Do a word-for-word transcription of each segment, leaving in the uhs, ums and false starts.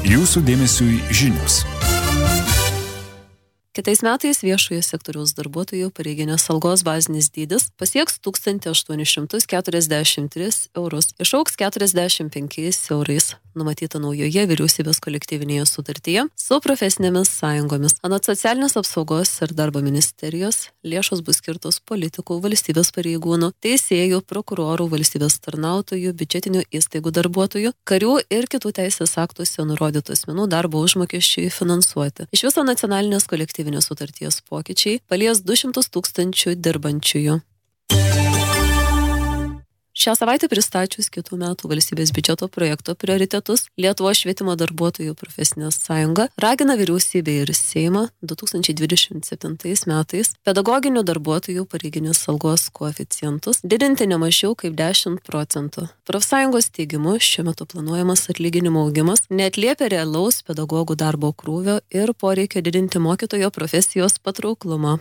Jūsų dėmesiui žinios. Kitais metais viešojo sektoriaus darbuotojų pareiginės algos bazinis dydis pasieks tūkstantį aštuonis šimtus keturiasdešimt tris eurus, išaugs keturiasdešimt penkiais eurais, numatyta naujoje vyriausybės kolektyvinėje sutartyje su profesinėmis sąjungomis. Anot socialinės apsaugos ir darbo ministerijos, lėšos bus skirtos politikų, valstybės pareigūnų, teisėjų, prokurorų, valstybės tarnautojų, biudžetinių įstaigų darbuotojų, karių ir kitų teisės aktuose nurodytų asmenų darbo užmokesčiui finansuoti. Iš viso nacionalinės kolektyvinės sutarties pokyčiai palies du šimtus tūkstančių dirbančiųjų. Šią savaitę pristačius kitų metų valstybės biudžeto projekto prioritetus, Lietuvos švietimo darbuotojų profesinė sąjunga ragina vyriausybę ir Seimą du tūkstančiai dvidešimt septintais metais pedagoginių darbuotojų pareiginės algos koeficientus didinti ne mažiau kaip dešimt procentų. Profsąjungos teigimu, šiuo metu planuojamas atlyginimo augimas neatliepia realaus pedagogų darbo krūvio ir poreikio didinti mokytojo profesijos patrauklumą.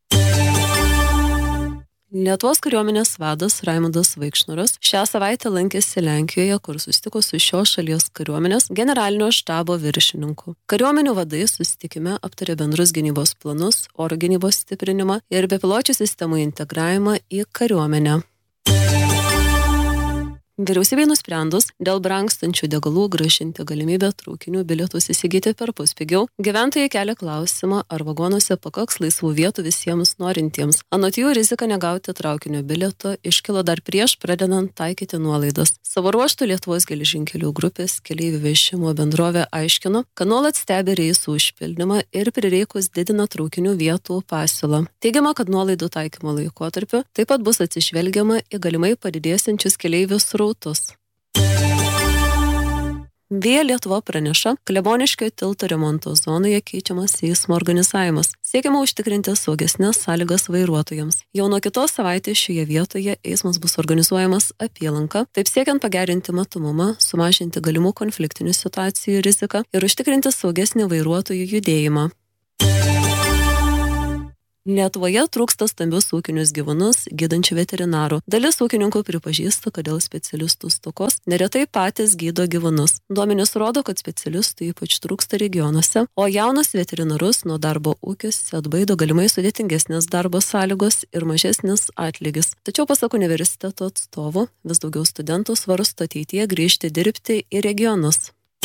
Lietuvos kariuomenės vadas Raimundas Vaikšnoras šią savaitę lankėsi Lenkijoje, kur susitiko su šios šalies kariuomenės generalinio štabo viršininku. Kariuomenių vadai susitikime aptarė bendrus gynybos planus, oro gynybos stiprinimą ir bepiločių sistemų integravimą į kariuomenę. Vyriausybei nusprendus dėl brangstančių degalų grąžinti galimybę traukinių bilietus įsigyti perpus pigiau, gyventojai kelia klausimą, ar vagonuose pakaks laisvų vietų visiems norintiems. Anot jų, rizika negauti traukinio bilieto iškilo dar prieš pradedant taikyti nuolaidas. Savo ruožtu Lietuvos geležinkelių grupės keleivių vežimo bendrovė aiškino, kad nuolat stebi reisų užpildymą ir prireikus didina traukinių vietų pasiūlą. Teigiama, kad nuolaidų taikymo laikotarpiu taip pat bus atsižvelgiama į galimai padidėsiančius keleivių srautus. Via Lietuva praneša, Kleboniškio tilto remonto zonoje keičiamas eismo organizavimas. Siekiama užtikrinti saugesnes sąlygas vairuotojams. Jau nuo kitos savaitės šioje vietoje eismas bus organizuojamas apylanka, taip siekiant pagerinti matomumą, sumažinti galimų konfliktinių situacijų riziką ir užtikrinti saugesnį vairuotojų judėjimą. Lietuvoje trūksta stambius ūkinius gyvūnus gydančių veterinarų. Dalis ūkininkų pripažįsta, kad dėl specialistų stokos neretai patys gydo gyvūnus. Duomenys rodo, kad specialistų ypač trūksta regionuose, o jaunus veterinarus nuo darbo ūkiuose atbaido galimai sudėtingesnės darbo sąlygos ir mažesnis atlygis. Tačiau pasak universiteto atstovų, vis daugiau studentų svarsto ateityje grįžti dirbti į regionus.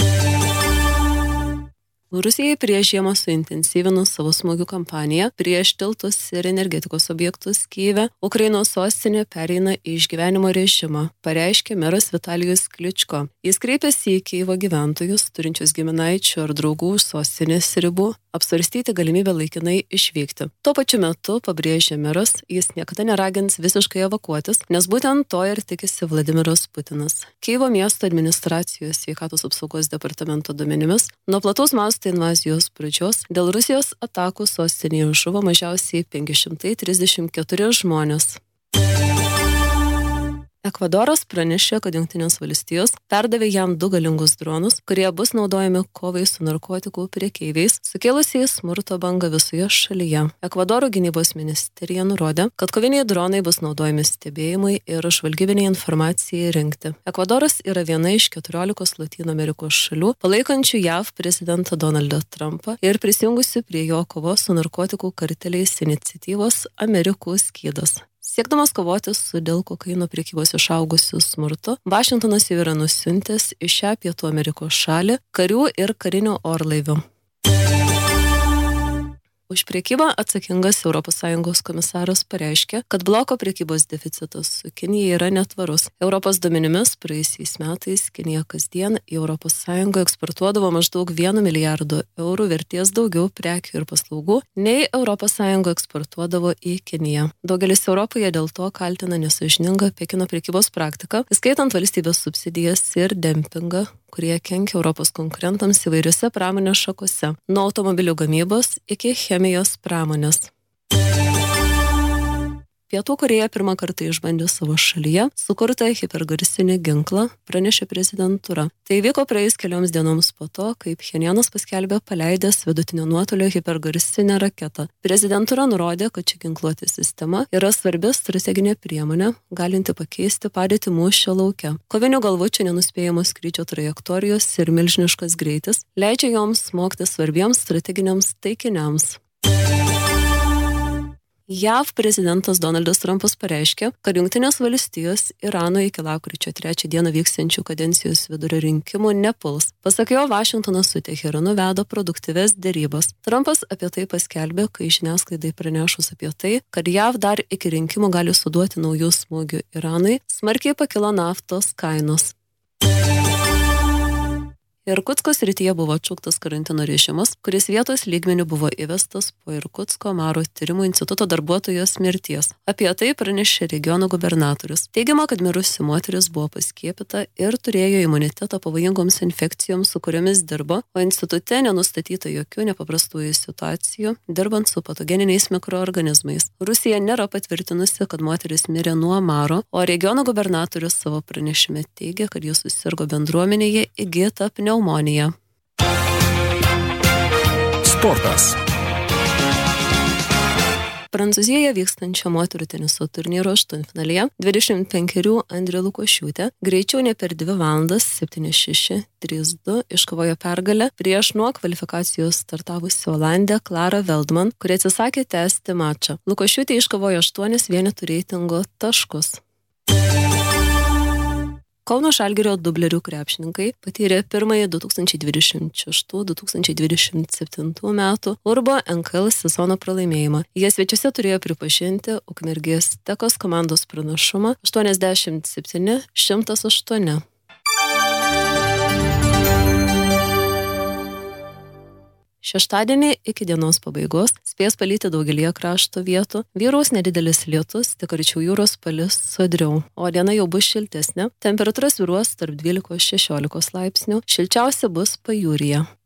Rusijai prieš žiemą suintensyvinus savo smūgių kampaniją prieš tiltus ir energetikos objektus Kyjive, Ukrainos sostinė pereina į išgyvenimo režimą, pareiškė meras Vitalijus Kličko. Jis kreipėsi į Kyjivo gyventojus, turinčius giminaičių ar draugų už sostinės ribų, apsvarstyti galimybę laikinai išvykti. Tuo pačiu metu, pabrėžė meras, jis niekada neragins visiškai evakuotis, nes būtent to ir tikisi Vladimiras Putinas. Kyjivo miesto administracijos sveikatos apsaugos departamento duomenimis, nuo plataus masto invazijos pradžios dėl Rusijos atakų sostinėje žuvo mažiausiai penki šimtai trisdešimt keturi žmonės. Ekvadoras pranešė, kad Jungtinės valstijos perdavė jam du galingus dronus, kurie bus naudojami kovai su narkotikų prekeiviais, sukėlusiais smurto bangą visoje šalyje. Ekvadoro gynybos ministerija nurodė, kad koviniai dronai bus naudojami stebėjimui ir žvalgybiniai informacijai rinkti. Ekvadoras yra viena iš keturiolikos Lotynų Amerikos šalių, palaikančių J A V prezidentą Donaldą Trumpą ir prisijungusių prie jo kovos su narkotikų karteliais iniciatyvos Amerikų skydas. Siekdamas kovoti su dėl kokaino prekybos išaugusiu smurtu, Vašingtonas jau yra nusiuntęs į šią Pietų Amerikos šalį karių ir karinių orlaivių. Už prekybą atsakingas Europos Sąjungos komisaras pareiškė, kad bloko prekybos deficitas su Kinija yra netvarus. Europos duomenimis praėjusiais metais Kinija kasdien į Europos Sąjungą eksportuodavo maždaug vienu milijardu eurų vertės daugiau prekių ir paslaugų, nei Europos Sąjunga eksportuodavo į Kiniją. Daugelis Europoje dėl to kaltina nesąžiningą Pekino prekybos praktiką, įskaitant valstybės subsidijas ir dempingą, kurie kenkia Europos konkurentams įvairiose pramonės šakose, nuo automobilių gamybos iki chemijos pramonės. Pietų Korėja pirmą kartą išbandė savo šalyje sukurtą hipergarsinį ginklą, pranešė prezidentūra. Tai vyko praėjus kelioms dienoms po to, kai Pchenjanas paskelbė paleidęs vidutinio nuotolio hipergarsinę raketą. Prezidentūra nurodė, kad ši ginkluotė sistema yra svarbi strateginė priemonė, galinti pakeisti padėtį mūšio lauke. Kovinių galvučių nenuspėjamos skrydžio trajektorijos ir milžiniškas greitis leidžia joms smogti svarbiems strateginiams taikiniams. J A V prezidentas Donaldas Trumpas pareiškė, kad Jungtinės valstijos Irano iki lapkričio trečią dieną vyksiančių kadencijos vidurio rinkimų nepuls. Pasak jo, Vašingtonas su Teheranu veda produktyves derybas. Trumpas apie tai paskelbė, kai žiniasklaidai pranešus apie tai, kad J A V dar iki rinkimų gali suduoti naujų smūgių Iranui, smarkiai pakilo naftos kainos. Irkutsko srityje buvo atšauktas karantino režimas, kuris vietos lygmeniu buvo įvestas po Irkutsko Maro tyrimų instituto darbuotojos mirties. Apie tai pranešė regiono gubernatorius. Teigiama, kad mirusi moteris buvo paskiepyta ir turėjo imunitetą pavojingoms infekcijoms, su kuriomis dirbo, o institute nenustatyta jokių nepaprastųjų situacijų, dirbant su patogeniniais mikroorganizmais. Rusija nėra patvirtinusi, kad moteris mirė nuo Maro, o regiono gubernatorius savo pranešime teigia, kad jis susirgo bendruomenėje įgyta pneumonija. Pneumonija. Sportas. Prancūzijoje vykstančio moterų teniso turnyro aštuntfinalyje dvidešimt penkerių Andrė Lukošiūtė greičiau ne per dvi valandas septyni šeši trys du iškovojo pergalę prieš nuo kvalifikacijos startavusi Olandė Klara Veldman, kuri atsisakė tęsti mačą. Lukošiūtė iškovojo aštuonis vienetų reitingo taškus. Kauno Žalgirio dublerių krepšininkai patyrė pirmąjį du tūkstančiai dvidešimt šeštų du tūkstančiai dvidešimt septintų metų Urbo N K L sezono pralaimėjimą. Jie svečiuose turėjo pripažinti Ukmergės Tekos komandos pranašumą aštuoniasdešimt septyni šimtas aštuoni. Šeštadienį iki dienos pabaigos spės palyti daugelį krašto vietų, vyraus nedidelis lietus, tik arčiau jūros palis sodriau, o diena jau bus šiltesnė, temperatūra svyruos tarp dvylikos šešiolikos laipsnių, šilčiausia bus pajūryje.